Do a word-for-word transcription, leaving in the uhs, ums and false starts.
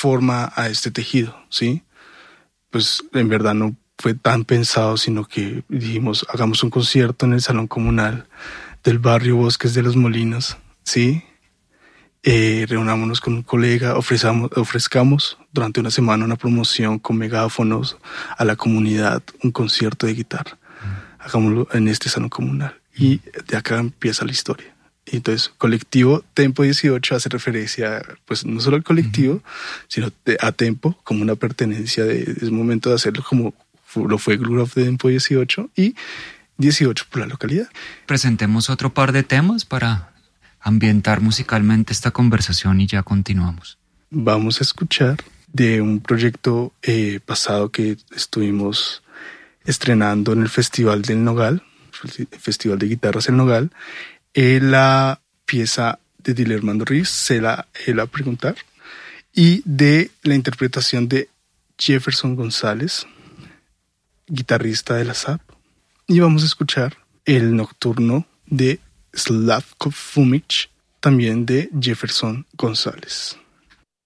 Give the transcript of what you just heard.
forma a este tejido, ¿sí? Pues en verdad no fue tan pensado, sino que dijimos, hagamos un concierto en el Salón Comunal del barrio Bosques de los Molinos, ¿sí? Eh, reunámonos con un colega, ofrezcamos, ofrezcamos durante una semana una promoción con megáfonos a la comunidad, un concierto de guitarra. Mm. Hagámoslo en este Salón Comunal. Mm. Y de acá empieza la historia. Y entonces, colectivo Tempo dieciocho hace referencia, pues no solo al colectivo, mm. sino a Tempo, como una pertenencia de, de ese momento de hacerlo como lo fue Groove of Tempo dieciocho y dieciocho por la localidad. Presentemos otro par de temas para ambientar musicalmente esta conversación y ya continuamos. Vamos a escuchar de un proyecto eh, pasado que estuvimos estrenando en el Festival del Nogal, el Festival de Guitarras El Nogal, eh, la pieza de Dilermando Riz, Se la él a preguntar, y de la interpretación de Jefferson González, guitarrista de la S A P. Y vamos a escuchar el nocturno de Slavko Fumic, también de Jefferson González.